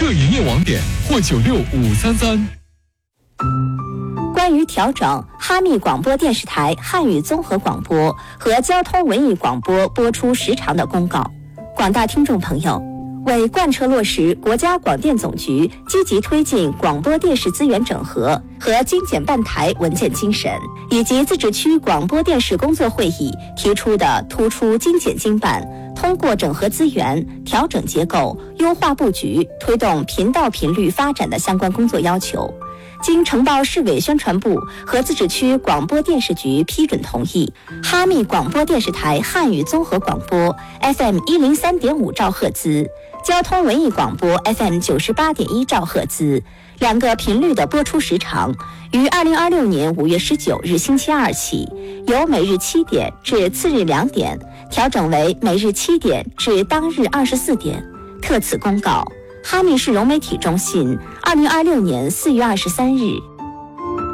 各营业网点或96533。 关于调整哈密广播电视台汉语综合广播和交通文艺广播播出时长的公告，广大听众朋友，为贯彻落实国家广电总局积极推进广播电视资源整合和精简办台文件精神，以及自治区广播电视工作会议提出的突出精简精办、通过整合资源、调整结构、优化布局、推动频道频率发展的相关工作要求，经承报市委宣传部和自治区广播电视局批准同意，哈密广播电视台汉语综合广播 FM 103.5兆赫兹、交通文艺广播 FM 98.1兆赫兹两个频率的播出时长，于2026年5月19日星期二起，由每日7点至次日2点调整为每日7点至当日24点。特此公告，哈密市融媒体中心2026年4月23日。